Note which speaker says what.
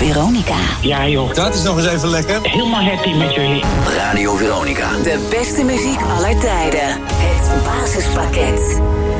Speaker 1: Veronica.
Speaker 2: Ja joh.
Speaker 3: Dat is nog eens even lekker.
Speaker 2: Helemaal happy met jullie.
Speaker 1: Radio Veronica. De beste muziek aller tijden. Het basispakket.